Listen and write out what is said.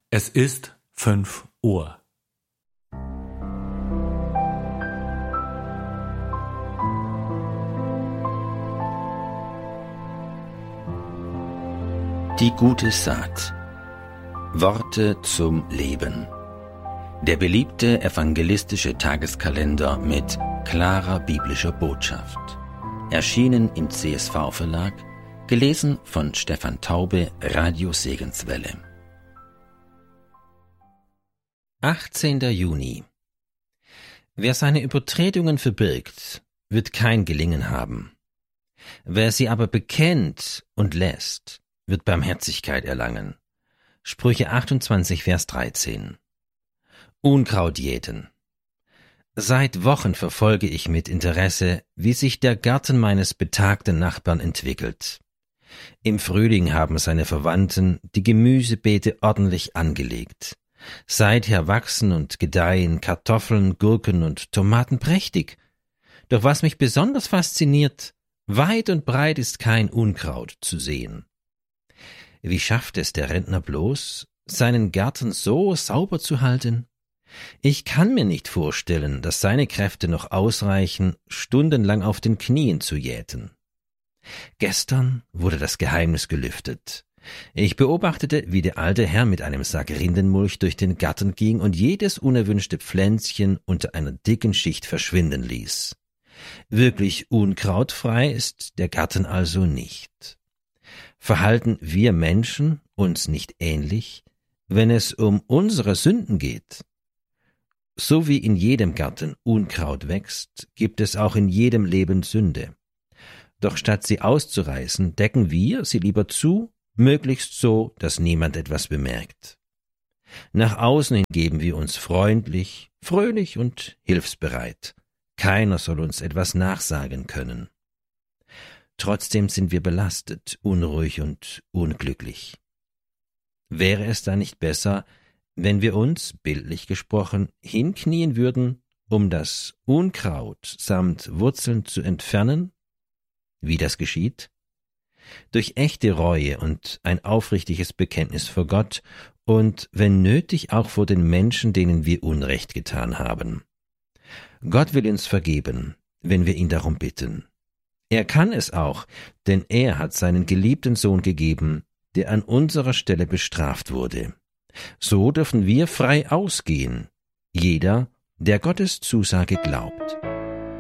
Es ist 5 Uhr. Die gute Saat. Worte zum Leben. Der beliebte evangelistische Tageskalender mit klarer biblischer Botschaft. Erschienen im CSV-Verlag, gelesen von Stefan Taube, Radio Segenswelle. 18. Juni. Wer seine Übertretungen verbirgt, wird kein Gelingen haben. Wer sie aber bekennt und lässt, wird Barmherzigkeit erlangen. Sprüche 28, Vers 13. Unkraut jäten. Seit Wochen verfolge ich mit Interesse, wie sich der Garten meines betagten Nachbarn entwickelt. Im Frühling haben seine Verwandten die Gemüsebeete ordentlich angelegt. Seither wachsen und gedeihen Kartoffeln, Gurken und Tomaten prächtig. Doch was mich besonders fasziniert, weit und breit ist kein Unkraut zu sehen. Wie schafft es der Rentner bloß, seinen Garten so sauber zu halten? Ich kann mir nicht vorstellen, dass seine Kräfte noch ausreichen, stundenlang auf den Knien zu jäten. Gestern wurde das Geheimnis gelüftet. Ich beobachtete, wie der alte Herr mit einem Sack Rindenmulch durch den Garten ging und jedes unerwünschte Pflänzchen unter einer dicken Schicht verschwinden ließ. Wirklich unkrautfrei ist der Garten also nicht. Verhalten wir Menschen uns nicht ähnlich, wenn es um unsere Sünden geht? So wie in jedem Garten Unkraut wächst, gibt es auch in jedem Leben Sünde. Doch statt sie auszureißen, decken wir sie lieber zu, möglichst so, dass niemand etwas bemerkt. Nach außen hin geben wir uns freundlich, fröhlich und hilfsbereit. Keiner soll uns etwas nachsagen können. Trotzdem sind wir belastet, unruhig und unglücklich. Wäre es da nicht besser, wenn wir uns, bildlich gesprochen, hinknien würden, um das Unkraut samt Wurzeln zu entfernen? Wie das geschieht? Durch echte Reue und ein aufrichtiges Bekenntnis vor Gott und, wenn nötig, auch vor den Menschen, denen wir Unrecht getan haben. Gott will uns vergeben, wenn wir ihn darum bitten. Er kann es auch, denn er hat seinen geliebten Sohn gegeben, der an unserer Stelle bestraft wurde. So dürfen wir frei ausgehen, jeder, der Gottes Zusage glaubt.